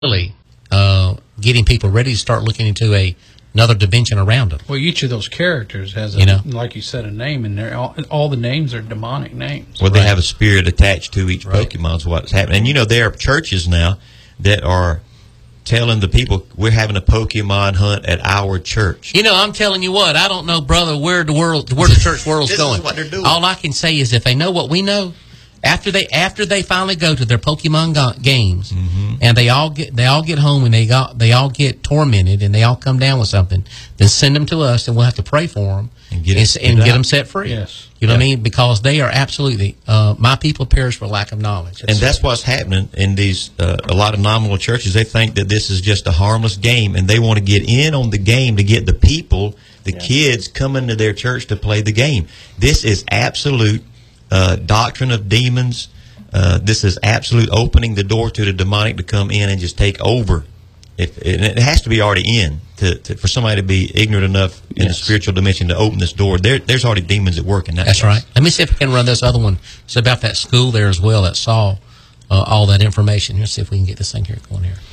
really getting people ready to start looking into another dimension around them. Well, each of those characters has, like you said, a name in there. All the names are demonic names. Well, they have a spirit attached to each Pokemon is what's happening. And, there are churches now that are telling the people, we're having a Pokemon hunt at our church. I'm telling you what, I don't know, brother, where the church world's going. This is what they're doing. All I can say is if they know what we know, after they finally go to their Pokemon games, and they all get home and they all get tormented and they all come down with something, then send them to us and we'll have to pray for them and get them set free. Yes. You know what I mean? Because they are absolutely my people perish for lack of knowledge. And that's what's happening in these a lot of nominal churches. They think that this is just a harmless game, and they want to get in on the game to get the people, the kids, coming to their church to play the game. This is absolute doctrine of demons. This is absolute opening the door to the demonic to come in and just take over. And it has to be already in for somebody to be ignorant enough in the spiritual dimension to open this door. There's already demons at work in that. That's right. Let me see if I can run this other one. It's about that school there as well that saw all that information. Let's see if we can get this thing here going here.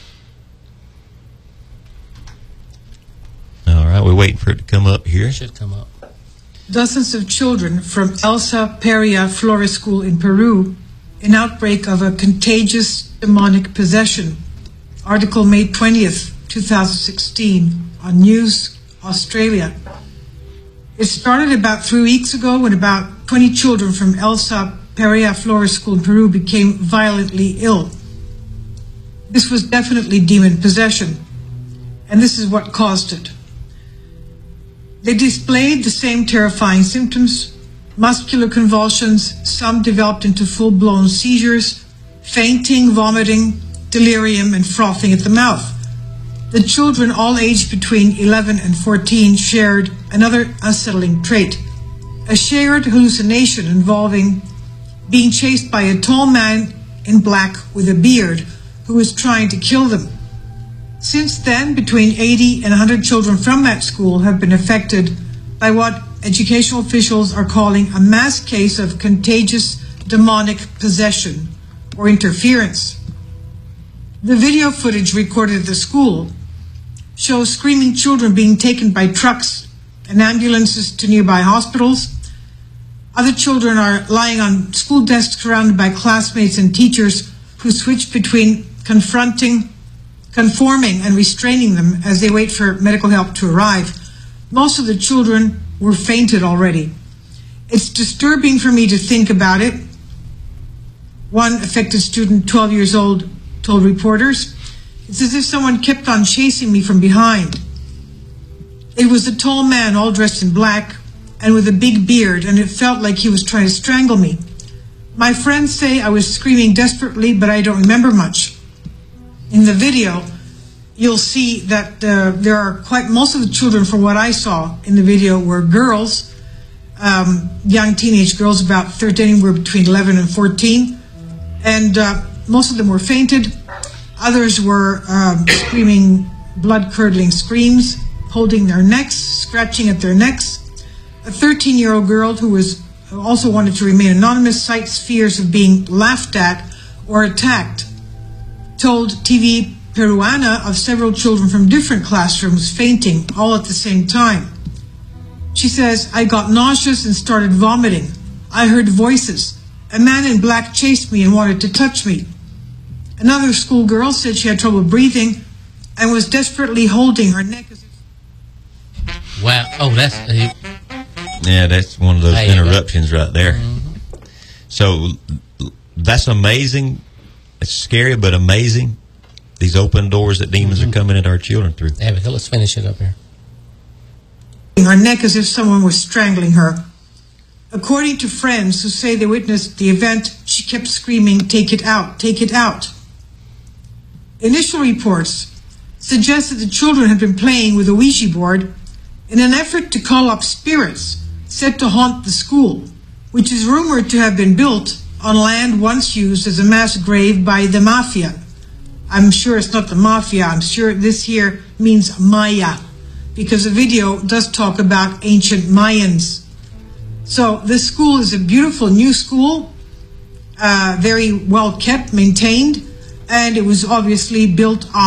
All right, we're waiting for it to come up here. It should come up. Dozens of children from Elsa Peria Flores School in Peru, an outbreak of a contagious demonic possession. Article May 20th, 2016 on News Australia. It started about 3 weeks ago when about 20 children from Elsa Peria Flores School in Peru became violently ill. This was definitely demon possession, and this is what caused it. They displayed the same terrifying symptoms: muscular convulsions, some developed into full-blown seizures, fainting, vomiting, delirium, and frothing at the mouth. The children, all aged between 11 and 14, shared another unsettling trait: a shared hallucination involving being chased by a tall man in black with a beard who was trying to kill them. Since then, between 80 and 100 children from that school have been affected by what educational officials are calling a mass case of contagious demonic possession or interference. The video footage recorded at the school shows screaming children being taken by trucks and ambulances to nearby hospitals. Other children are lying on school desks surrounded by classmates and teachers who switch between conforming and restraining them as they wait for medical help to arrive. Most of the children were fainted already. It's disturbing for me to think about it. One affected student, 12 years old, told reporters, "It's as if someone kept on chasing me from behind. It was a tall man all dressed in black and with a big beard, and it felt like he was trying to strangle me. My friends say I was screaming desperately, but I don't remember much." In the video, you'll see that there are most of the children, from what I saw in the video, were girls, young teenage girls, about 13, were between 11 and 14, and most of them were fainted. Others were screaming blood-curdling screams, holding their necks, scratching at their necks. A 13-year-old girl who also wanted to remain anonymous cites fears of being laughed at or attacked. Told TV Peruana of several children from different classrooms fainting all at the same time. She says, "I got nauseous and started vomiting. I heard voices. A man in black chased me and wanted to touch me." Another schoolgirl said she had trouble breathing and was desperately holding her neck. Wow. Oh, that's one of those interruptions right there. So that's amazing. It's scary, but amazing. These open doors that demons are coming into our children through. There we go. Let's finish it up here. Her neck as if someone was strangling her. According to friends who say they witnessed the event, she kept screaming, "Take it out, take it out." Initial reports suggest that the children had been playing with a Ouija board in an effort to call up spirits said to haunt the school, which is rumored to have been built on land once used as a mass grave by the mafia. I'm sure it's not the mafia. I'm sure this here means Maya, because the video does talk about ancient Mayans. So this school is a beautiful new school, very well kept, maintained. and it was obviously built